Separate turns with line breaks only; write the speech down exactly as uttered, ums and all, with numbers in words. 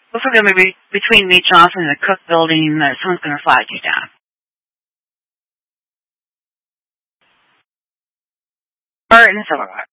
Looks like going to be between Meat Johnson and the Cook building. Uh, someone's going to flag you down. All right, and it's over.